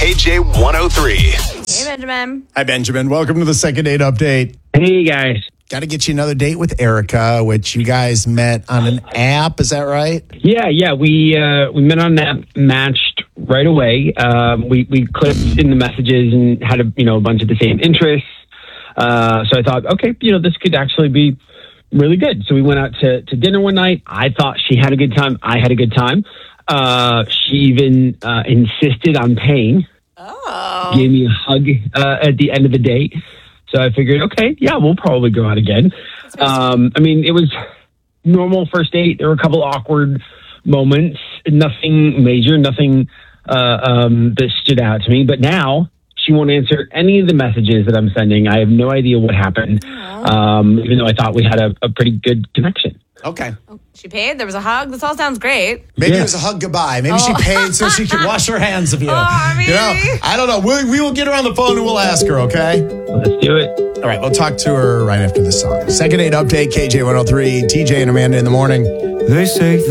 KJ103. Hey, Benjamin. Hi, Benjamin. Welcome to the second date update. Hey, guys. Got to get you another date with Erica, which you guys met on an app. Is that right? Yeah. We met on that, matched right away. We clicked in the messages and had a bunch of the same interests. So I thought, okay, this could actually be really good. So we went out to dinner one night. I thought she had a good time. I had a good time. She even insisted on paying. Oh. Gave me a hug at the end of the date. So I figured, okay, yeah, we'll probably go out again. It was normal first date. There were a couple awkward moments, nothing major, nothing that stood out to me. But now she won't answer any of the messages that I'm sending. I have no idea what happened, even though I thought we had a pretty good connection. Okay. She paid. There was a hug. This all sounds great. Maybe it was a hug goodbye. Maybe she paid so she could wash her hands of you. Maybe. I don't know. We will get her on the phone and we'll ask her, okay? Let's do it. All right, we'll talk to her right after this song. Second date update, KJ103, TJ and Amanda in the morning. They say